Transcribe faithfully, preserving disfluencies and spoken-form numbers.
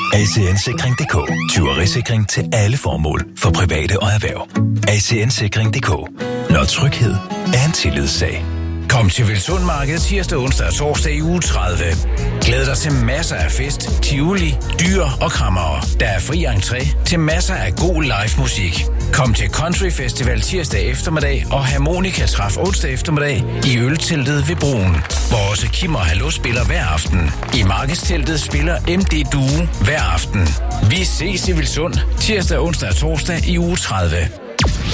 A C N Sikring punktum d k. Tyverisikring til alle formål for private og erhverv. A C N Sikring punktum d k. Når tryghed er en tillidssag. Kom til Vilsund Marked tirsdag, onsdag og torsdag i uge tredive. Glæd dig til masser af fest, tivoli, dyr og krammere. Der er fri entré til masser af god live musik. Kom til Country Festival tirsdag eftermiddag og Harmonika Træf onsdag eftermiddag i ølteltet ved broen, hvor også Kim og Hallo spiller hver aften. I markedsteltet spiller M D Duo hver aften. Vi ses i Vilsund tirsdag, onsdag og torsdag i uge tredive.